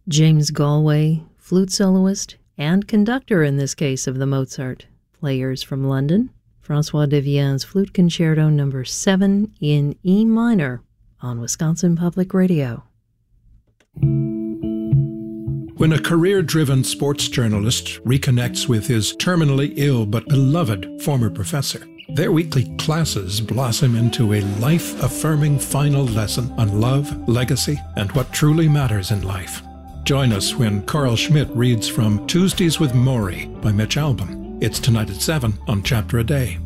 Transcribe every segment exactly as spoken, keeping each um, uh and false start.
James Galway, flute soloist and conductor in this case of the Mozart Players from London, François Devien's Flute Concerto number seven in E minor on Wisconsin Public Radio. When a career-driven sports journalist reconnects with his terminally ill but beloved former professor, their weekly classes blossom into a life-affirming final lesson on love, legacy, and what truly matters in life. Join us when Carl Schmidt reads from Tuesdays with Maury by Mitch Albom. It's tonight at seven on Chapter a Day.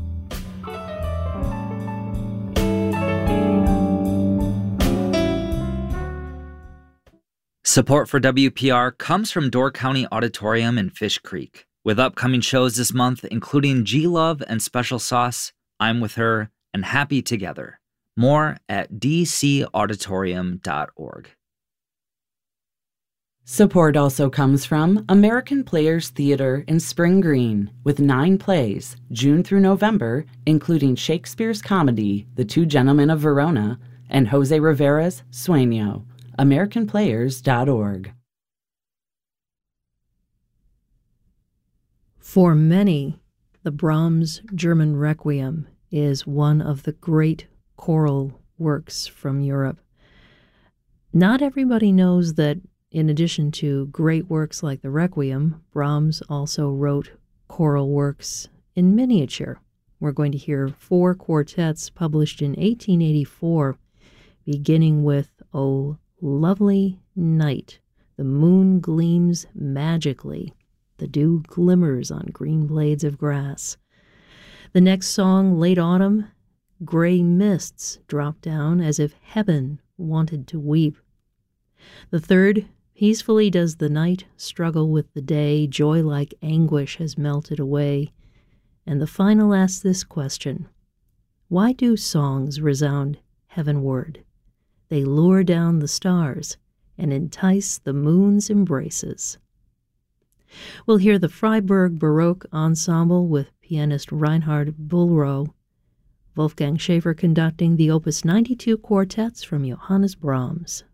Support for W P R comes from Door County Auditorium in Fish Creek, with upcoming shows this month including G-Love and Special Sauce, I'm With Her, and Happy Together. More at d c auditorium dot org. Support also comes from American Players Theater in Spring Green, with nine plays, June through November, including Shakespeare's comedy, The Two Gentlemen of Verona, and Jose Rivera's Sueño. american players dot org. For many, the Brahms German Requiem is one of the great choral works from Europe. Not everybody knows that in addition to great works like the Requiem, Brahms also wrote choral works in miniature. We're going to hear four quartets published in eighteen eighty-four, beginning with O Lovely Night. The moon gleams magically. The dew glimmers on green blades of grass. The next song, Late Autumn, gray mists drop down as if heaven wanted to weep. The third, peacefully does the night struggle with the day, joy like anguish has melted away. And the final asks this question: why do songs resound heavenward? They lure down the stars and entice the moon's embraces. We'll hear the Freiburg Baroque Ensemble with pianist Reinhard Bullrow, Wolfgang Schäfer conducting the Opus ninety-two quartets from Johannes Brahms.